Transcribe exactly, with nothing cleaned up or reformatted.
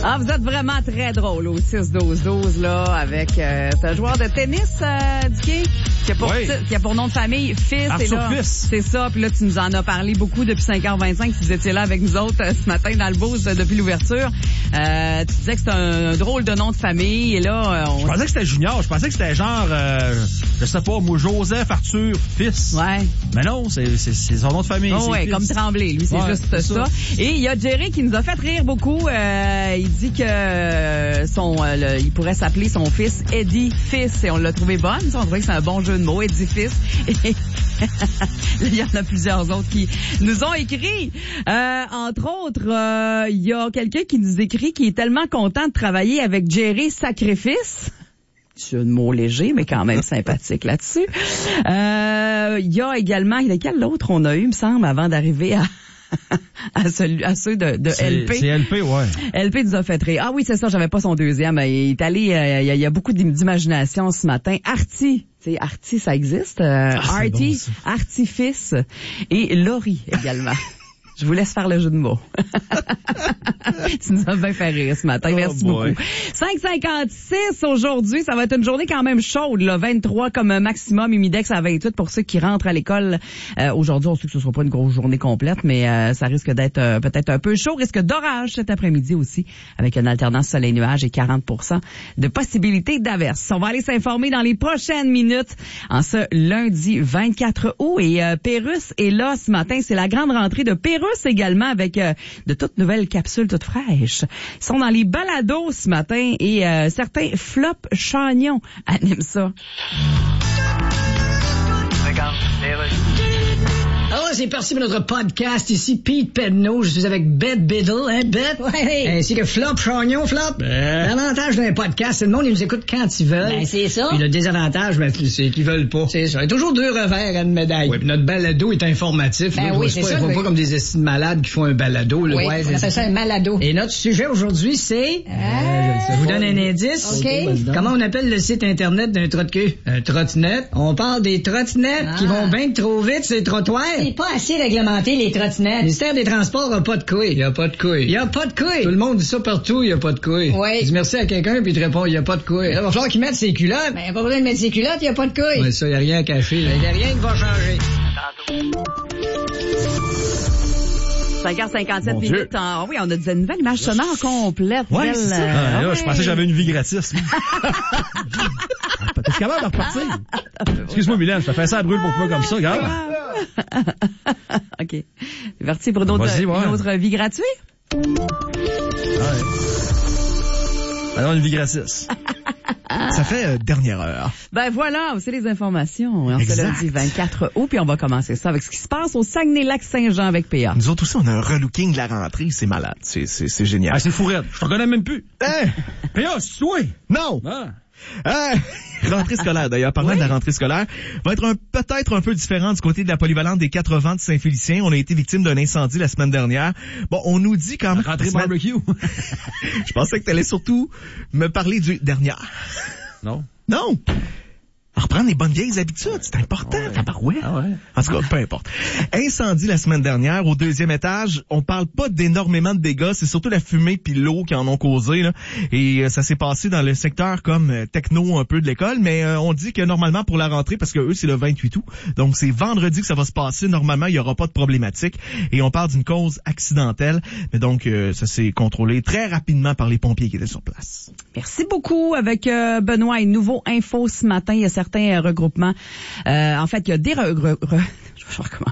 Ah, vous êtes vraiment très drôle au six douze douze, là, avec euh, ce joueur de tennis, euh, Dicky, qui a pour, oui. qui a pour nom de famille Fils. Arthur et là, Fils. C'est ça, puis là, tu nous en as parlé beaucoup depuis cinq heures vingt-cinq, si vous étiez là avec nous autres euh, ce matin dans le boost euh, depuis l'ouverture. Euh, tu disais que c'était un, un drôle de nom de famille, et là... Euh, on... Je pensais que c'était Junior, je pensais que c'était genre, euh, je sais pas, moi, Joseph Arthur Fils. Ouais. Mais non, c'est, c'est, c'est son nom de famille. Oh, ouais, Fils. comme Tremblay, lui, c'est ouais, juste c'est ça. ça. Et il y a Jerry qui nous a fait rire beaucoup. Euh, il dit que euh, son, euh, le, il pourrait s'appeler son fils Eddie Fils. Et on l'a trouvé bonne. Ça, on trouvait que c'est un bon jeu de mots, Eddie Fils. Et il y en a plusieurs autres qui nous ont écrit. Euh, entre autres, euh, il y a quelqu'un qui nous écrit qui est tellement content de travailler avec Jerry Sacrifice. C'est un mot léger, mais quand même sympathique là-dessus. Euh, il y a également, lequel l'autre on a eu, me semble, avant d'arriver à... à, celui, à ceux de, de c'est, L P. C'est L P, ouais. L P nous a fait rire. Ah oui, c'est ça, j'avais pas son deuxième. Il est allé, euh, il, y a, il y a beaucoup d'imagination ce matin. Artie, tu sais, Artie, ça existe. Euh, ah, Artie, bon, Artifice et Laurie également. Je vous laisse faire le jeu de mots. Tu nous as bien fait rire ce matin. Merci oh beaucoup. cinq cinquante-six aujourd'hui. Ça va être une journée quand même chaude, là. vingt-trois comme maximum, humidex à vingt-huit pour ceux qui rentrent à l'école. Euh, aujourd'hui, on sait que ce sera pas une grosse journée complète, mais euh, ça risque d'être euh, peut-être un peu chaud. Risque d'orage cet après-midi aussi, avec une alternance soleil-nuage et quarante pour cent de possibilité d'averse. On va aller s'informer dans les prochaines minutes en ce lundi vingt-quatre août. Et euh, Pérusse est là ce matin. C'est la grande rentrée de Pérusse également avec euh, de toutes nouvelles capsules toutes fraîches. Ils sont dans les balados ce matin et euh, certains Flop Chagnon animent ça. Regarde, Alors, c'est parti pour notre podcast. Ici, Pete Pedneau. Je suis avec Bette Biddle, hein, Bette? Ouais. Ainsi que Flop Chagnon, Flop. Ben. L'avantage d'un podcast, c'est que le monde, ils nous écoute quand ils veulent. Ben, c'est ça. Puis le désavantage, ben, c'est qu'ils veulent pas. C'est ça. Il y a toujours deux revers à une médaille. Oui, puis notre balado est informatif. Ben là, oui, je c'est vois ça, pas, oui. pas comme des estimes malades qui font un balado. Là. Oui, Ouais, on c'est appelle ça un malado. Et notre sujet aujourd'hui, c'est... Ah, je vous donne un indice. OK. Comment on appelle le site Internet d'un trottinette? Un trottinette. On parle des trottinettes Ah. qui vont bien trop vite sur les trottoirs. C'est pas assez réglementé, les Le trottinettes. ministère des Transports a pas de couilles. Il a pas de couilles. Il y a pas de couilles. Tout le monde dit ça partout, il y a pas de couilles. Oui. Tu dis merci à quelqu'un puis il te répond il y a pas de couilles. Là, il va falloir qu'il mette ses culottes. Ben, pas besoin de mettre ses culottes, y a pas de couilles. Ouais, ça, y a rien à cacher. Il y a rien qui va changer. cinq heures cinquante-sept Mon minutes. Dieu. Ah oui, on a une nouvelle image sonore complète. Ouais, Belle, c'est ça. euh, Ah, là, ouais. je pensais que j'avais une vie gratis. T'es capable de repartir? Excuse-moi, Mylène, je te fais ça à brûle pour peu comme ça, regarde. OK. C'est parti pour une autre, Vas-y, ouais. une autre vie gratuite? Alors, une vie gratis. Ça fait euh, dernière heure. Ben voilà, c'est les informations. On se Exact. lundi vingt-quatre août, puis on va commencer ça avec ce qui se passe au Saguenay-Lac-Saint-Jean avec P A. Nous autres aussi, on a un relooking de la rentrée, c'est malade, c'est, c'est, c'est génial. Ah, c'est fou raide. Je te reconnais même plus. Hein? P A, c'est toi. Non! Ah. Hein? Rentrée scolaire, d'ailleurs, parlant Oui. de la rentrée scolaire, va être un, peut-être un peu différent du côté de la polyvalente des quatre-vents de Saint-Félicien. On a été victime d'un incendie la semaine dernière. Bon, on nous dit quand même... Rentrée semaine- barbecue. Je pensais que t'allais surtout me parler du dernier. Non. Non! Reprendre les bonnes vieilles habitudes, c'est important, Ah ouais. tabarouette. Ah ouais. En tout cas, peu importe. Incendie la semaine dernière au deuxième étage. On parle pas d'énormément de dégâts, c'est surtout la fumée puis l'eau qui en ont causé. Là. Et euh, ça s'est passé dans le secteur comme euh, techno un peu de l'école, mais euh, on dit que normalement pour la rentrée, parce que eux c'est le vingt-huit août, donc c'est vendredi que ça va se passer. Normalement, il y aura pas de problématique. Et on parle d'une cause accidentelle, mais donc euh, ça s'est contrôlé très rapidement par les pompiers qui étaient sur place. Merci beaucoup avec euh, Benoît et nouveau info ce matin. Il y a certains euh, regroupements. Euh, en fait, il y a des re- re- re- je vais voir comment.